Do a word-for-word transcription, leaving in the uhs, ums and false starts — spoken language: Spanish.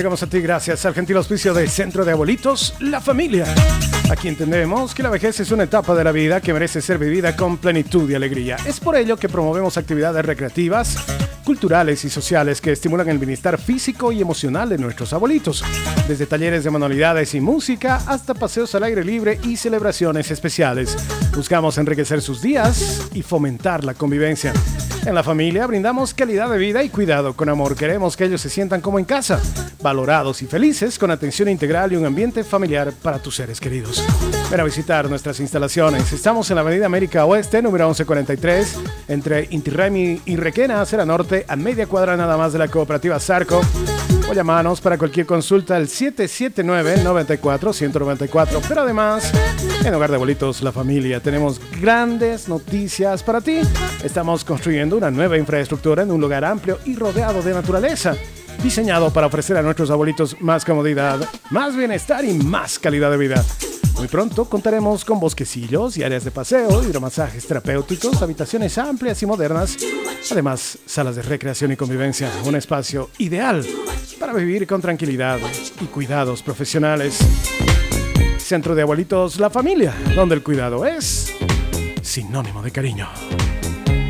Llegamos a ti gracias al gentil auspicio de Centro de Abuelitos, La Familia. Aquí entendemos que la vejez es una etapa de la vida que merece ser vivida con plenitud y alegría. Es por ello que promovemos actividades recreativas, culturales y sociales que estimulan el bienestar físico y emocional de nuestros abuelitos. Desde talleres de manualidades y música hasta paseos al aire libre y celebraciones especiales. Buscamos enriquecer sus días y fomentar la convivencia. En La Familia brindamos calidad de vida y cuidado con amor. Queremos que ellos se sientan como en casa, valorados y felices, con atención integral y un ambiente familiar para tus seres queridos. Ven a visitar nuestras instalaciones. Estamos en la Avenida América Oeste, número once cuarenta y tres, entre Inti Raymi y Requena, Acera Norte, a media cuadra nada más de la Cooperativa Zarco. O llamanos para cualquier consulta al siete siete nueve, nueve cuatro, uno cero nueve cuatro. Pero además, en Hogar de Abuelitos La Familia tenemos grandes noticias para ti. Estamos construyendo una nueva infraestructura en un lugar amplio y rodeado de naturaleza, diseñado para ofrecer a nuestros abuelitos más comodidad, más bienestar y más calidad de vida. Muy pronto contaremos con bosquecillos y áreas de paseo, hidromasajes terapéuticos, habitaciones amplias y modernas, además salas de recreación y convivencia, un espacio ideal para vivir con tranquilidad y cuidados profesionales. Centro de Abuelitos La Familia, donde el cuidado es sinónimo de cariño.